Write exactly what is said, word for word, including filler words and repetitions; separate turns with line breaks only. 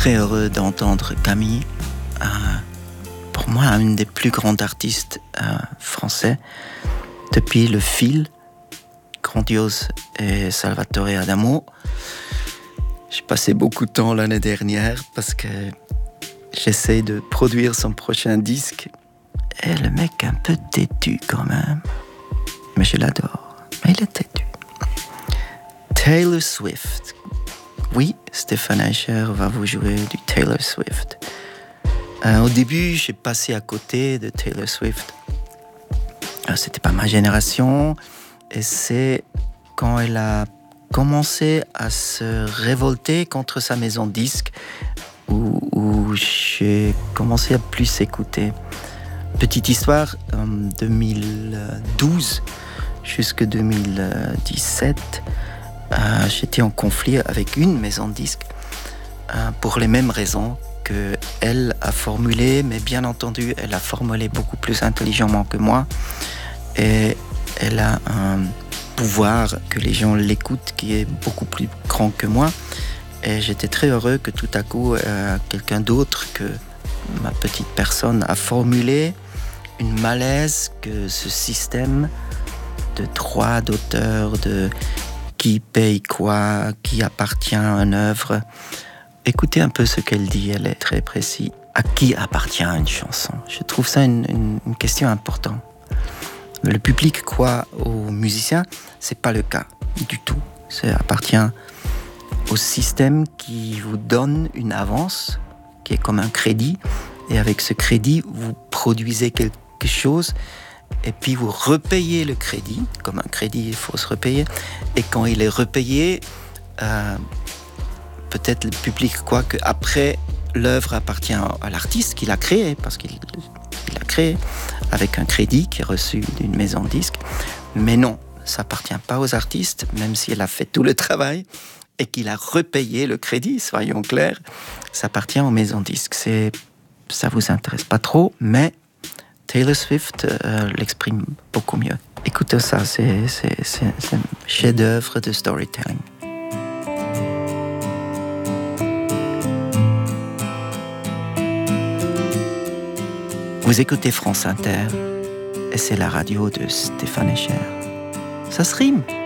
très heureux d'entendre Camille, euh, pour moi, une des plus grandes artistes euh, français depuis Le Fil, Grandiose et Salvatore Adamo. J'ai passé beaucoup de temps l'année dernière parce que j'essaie de produire son prochain disque. Et le mec est un peu têtu quand même. Mais je l'adore. Mais il est têtu. Taylor Swift. Oui, Stéphane Eicher va vous jouer du Taylor Swift. Euh, au début, j'ai passé à côté de Taylor Swift. Euh, c'était pas ma génération. Et c'est quand elle a commencé à se révolter contre sa maison de disques où, où j'ai commencé à plus écouter. Petite histoire, en deux mille douze jusqu'en deux mille dix-sept, euh, j'étais en conflit avec une maison de disques euh, pour les mêmes raisons qu'elle a formulées, mais bien entendu, elle a formulé beaucoup plus intelligemment que moi. Et elle a un pouvoir que les gens l'écoutent qui est beaucoup plus grand que moi. Et j'étais très heureux que tout à coup, euh, quelqu'un d'autre que ma petite personne a formulé une malaise que ce système de droit d'auteur, de qui paye quoi, qui appartient à une œuvre. Écoutez un peu ce qu'elle dit, elle est très précise. À qui appartient une chanson ? Je trouve ça une, une, une question importante. Le public croit aux musiciens, c'est pas le cas du tout. Ça appartient au système qui vous donne une avance, qui est comme un crédit, et avec ce crédit, vous produisez quelque chose, et puis vous repayez le crédit, comme un crédit, il faut se repayer, et quand il est repayé, euh, peut-être le public croit qu'après, l'œuvre appartient à l'artiste qui l'a créé, parce qu'il il l'a créé avec un crédit qui est reçu d'une maison de disques, mais non, ça appartient pas aux artistes, même si elle a fait tout le travail, et qu'il a repayé le crédit, soyons clairs, ça appartient aux maisons de disques. C'est, ça vous intéresse pas trop, mais Taylor Swift euh, l'exprime beaucoup mieux. Écoutez ça, c'est, c'est, c'est, c'est un chef-d'œuvre de storytelling. Vous écoutez France Inter, et c'est la radio de Stéphane Eicher. Ça se rime.